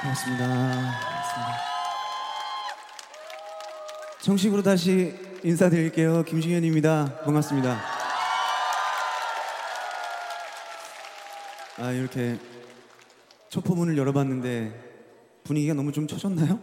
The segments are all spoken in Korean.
고맙습니다. 고맙습니다. 정식으로 다시 인사드릴게요. 김중현입니다. 반갑습니다. 이렇게 첫 포문을 열어봤는데 분위기가 너무 좀 처졌나요?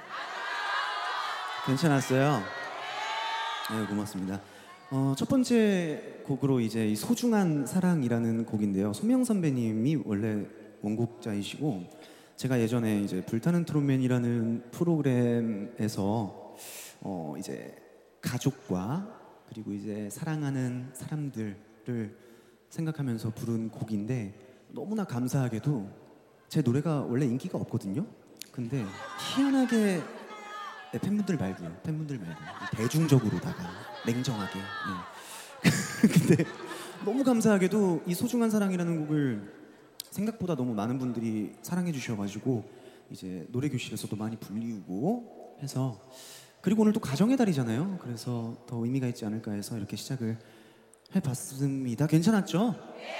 괜찮았어요? 네, 고맙습니다. 첫 번째 곡으로 이제 이 소중한 사랑이라는 곡인데요. 소명 선배님이 원래 원곡자이시고 제가 예전에 이제 불타는 트롯맨이라는 프로그램에서 이제 가족과 그리고 이제 사랑하는 사람들을 생각하면서 부른 곡인데 너무나 감사하게도 제 노래가 원래 인기가 없거든요. 근데 희한하게 팬분들 말고요. 대중적으로다가 냉정하게. 네. 근데 너무 감사하게도 이 소중한 사랑이라는 곡을 생각보다 너무 많은 분들이 사랑해 주셔가지고 이제 노래교실에서도 많이 불리우고 해서 그리고 오늘 또 가정의 달이잖아요. 그래서 더 의미가 있지 않을까 해서 이렇게 시작을 해봤습니다. 괜찮았죠?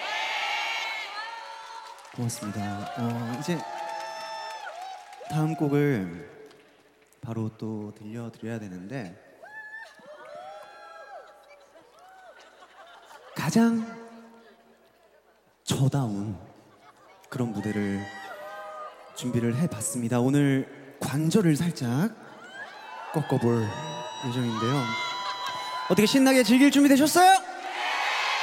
고맙습니다. 이제 다음 곡을 바로 또 들려드려야 되는데 가장 저다운 그런 무대를 준비를 해봤습니다. 오늘 관절을 살짝 꺾어볼 예정인데요. 어떻게 신나게 즐길 준비 되셨어요?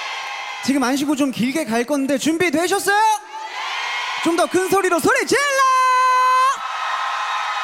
지금 안 쉬고 좀 길게 갈 건데 준비 되셨어요? 좀 더 큰 소리로 소리 질러!